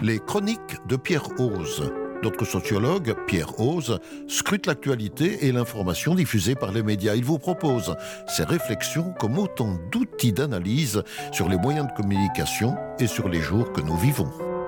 Les chroniques de Pierre Ose. Notre sociologue, Pierre Ose, scrute l'actualité et l'information diffusée par les médias. Il vous propose ses réflexions comme autant d'outils d'analyse sur les moyens de communication et sur les jours que nous vivons.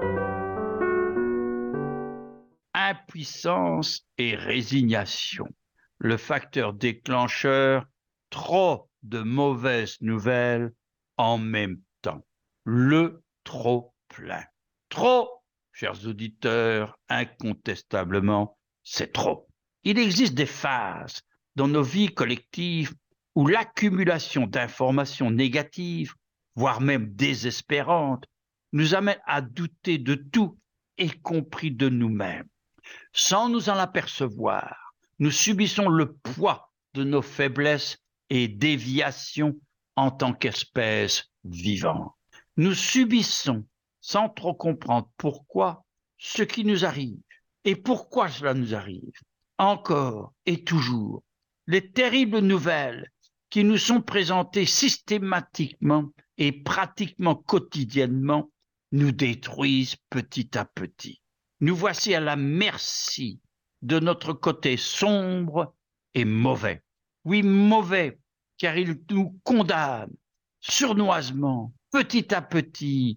Impuissance et résignation. Le facteur déclencheur, trop de mauvaises nouvelles en même temps. Le trop plein. Trop, chers auditeurs, incontestablement, c'est trop. Il existe des phases dans nos vies collectives où l'accumulation d'informations négatives, voire même désespérantes, nous amène à douter de tout, y compris de nous-mêmes. Sans nous en apercevoir, nous subissons le poids de nos faiblesses et déviations en tant qu'espèce vivante. Nous subissons, sans trop comprendre pourquoi, ce qui nous arrive et pourquoi cela nous arrive. Encore et toujours, les terribles nouvelles qui nous sont présentées systématiquement et pratiquement quotidiennement nous détruisent petit à petit. Nous voici à la merci de notre côté sombre et mauvais. Oui, mauvais, car il nous condamne sournoisement, petit à petit,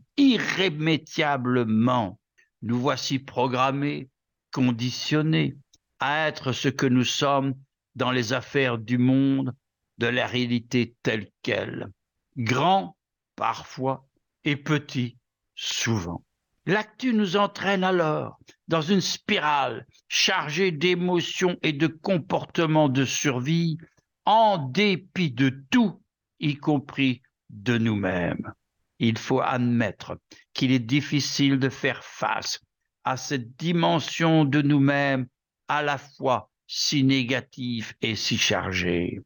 irrémédiablement. Nous voici programmés, conditionnés à être ce que nous sommes dans les affaires du monde, de la réalité telle qu'elle. Grand, parfois, et petit, souvent. L'actu nous entraîne alors dans une spirale chargée d'émotions et de comportements de survie, en dépit de tout, y compris de nous-mêmes. Il faut admettre qu'il est difficile de faire face à cette dimension de nous-mêmes à la fois si négative et si chargée.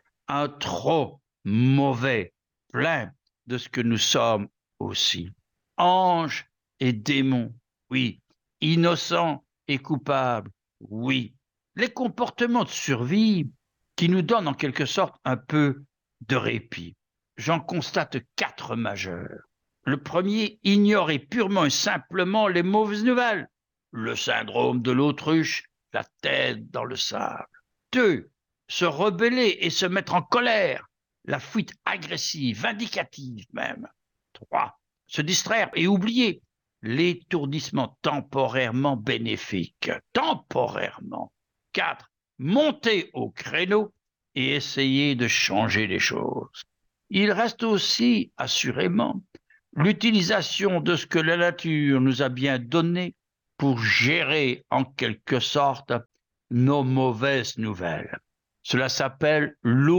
Un trop mauvais, plein de ce que nous sommes aussi. Anges et démons, oui. Innocents et coupables, oui. Les comportements de survie qui nous donnent en quelque sorte un peu de répit. J'en constate 4 majeurs. Le premier, ignorer purement et simplement les mauvaises nouvelles. Le syndrome de l'autruche, la tête dans le sable. 2, se rebeller et se mettre en colère. La fuite agressive, vindicative même. 3, se distraire et oublier. L'étourdissement temporairement bénéfique. Temporairement. 4, monter au créneau et essayer de changer les choses. Il reste aussi, assurément, l'utilisation de ce que la nature nous a bien donné pour gérer en quelque sorte nos mauvaises nouvelles. Cela s'appelle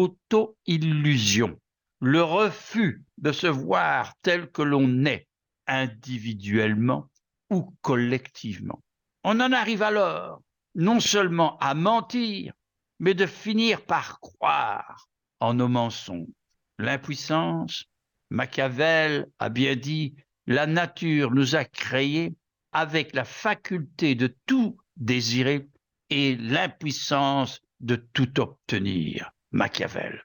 l'auto-illusion, le refus de se voir tel que l'on est, individuellement ou collectivement. On en arrive alors non seulement à mentir, mais de finir par croire en nos mensonges. L'impuissance, Machiavel a bien dit, la nature nous a créés avec la faculté de tout désirer et l'impuissance de tout obtenir. Machiavel.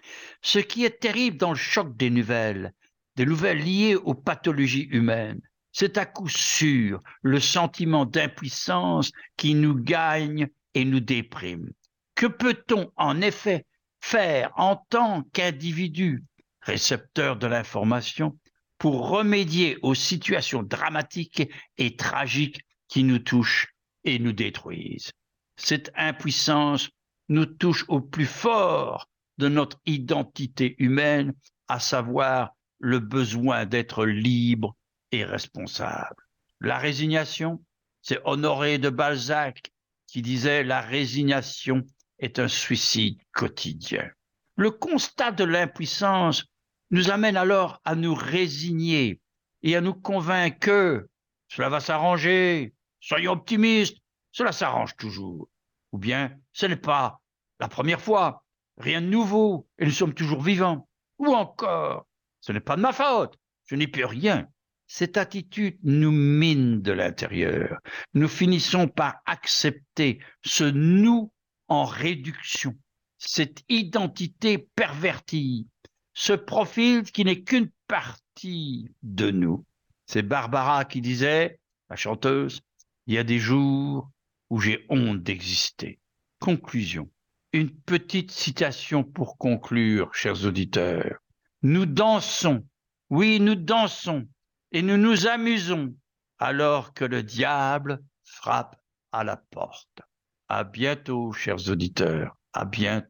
Ce qui est terrible dans le choc des nouvelles liées aux pathologies humaines, c'est à coup sûr le sentiment d'impuissance qui nous gagne et nous déprime. Que peut-on en effet faire en tant qu'individu, récepteur de l'information, pour remédier aux situations dramatiques et tragiques qui nous touchent et nous détruisent? Cette impuissance nous touche au plus fort de notre identité humaine, à savoir le besoin d'être libre et responsable. La résignation, c'est Honoré de Balzac qui disait « La résignation est un suicide quotidien ». Le constat de l'impuissance nous amène alors à nous résigner et à nous convaincre que cela va s'arranger, soyons optimistes, cela s'arrange toujours. Ou bien ce n'est pas la première fois, rien de nouveau et nous sommes toujours vivants. Ou encore, ce n'est pas de ma faute, je n'y peux rien. Cette attitude nous mine de l'intérieur. Nous finissons par accepter ce nous en réduction, cette identité pervertie, ce profil qui n'est qu'une partie de nous. C'est Barbara qui disait la chanteuse, il y a des jours où j'ai honte d'exister. Conclusion. Une petite citation pour conclure, chers auditeurs. Nous dansons, oui, nous dansons, et nous nous amusons, alors que le diable frappe à la porte. À bientôt, chers auditeurs, à bientôt.